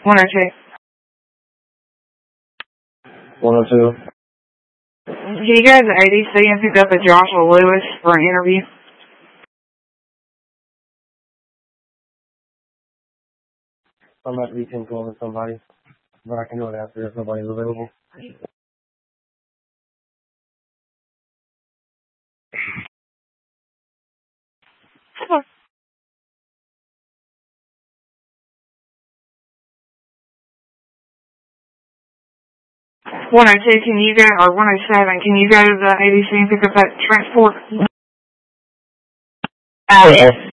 102. 102. Can you go to the ADC and pick up a Joshua Lewis for an interview? I'm at reaching calling somebody, but I can do it after if nobody's available. Sure. 102, can you go, or 107, can you go to the ADC and pick up that transport? Alice.